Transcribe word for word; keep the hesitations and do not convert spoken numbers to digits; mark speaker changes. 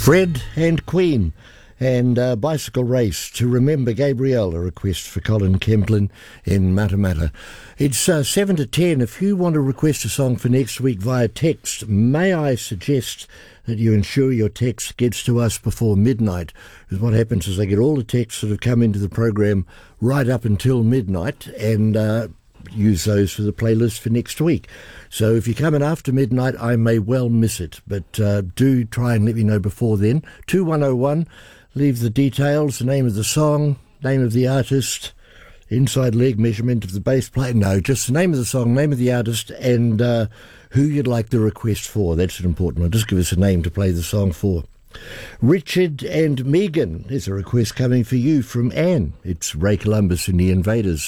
Speaker 1: Fred and Queen and uh, Bicycle Race to Remember Gabrielle, a request for Colin Kemplin in Matamata. It's uh, seven to ten. If you want to request a song for next week via text, may I suggest that you ensure your text gets to us before midnight, because what happens is I get all the texts that have come into the program right up until midnight, and uh, use those for the playlist for next week. So if you come in after midnight, I may well miss it, but uh, do try and let me know before then. two one oh one, leave the details, the name of the song, name of the artist, inside leg measurement of the bass player. No, just the name of the song, name of the artist, and uh, who you'd like the request for. That's an important one. Just give us a name to play the song for. Richard and Megan, there's a request coming for you from Anne. It's Ray Columbus and the Invaders.